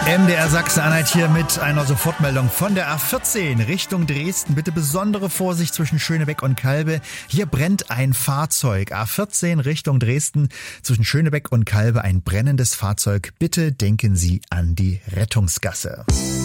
MDR Sachsen-Anhalt hier mit einer Sofortmeldung von der A14 Richtung Dresden. Bitte besondere Vorsicht zwischen Schönebeck und Kalbe. Hier brennt ein Fahrzeug. A14 Richtung Dresden zwischen Schönebeck und Kalbe ein brennendes Fahrzeug. Bitte denken Sie an die Rettungsgasse.